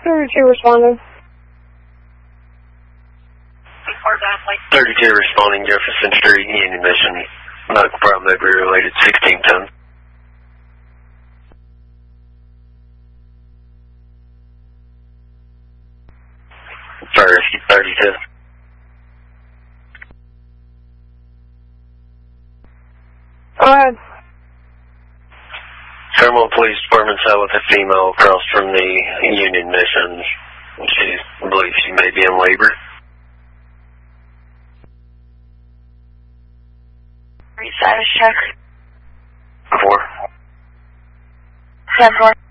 32 responding. 32 responding, Jefferson Street, Union Mission. Medical problem may be related, 1610. Sorry, 32. Go ahead. Fairmont Police Department out with a female across from the Union Mission. She believes she may be in labor. Status check. 4. 10-4.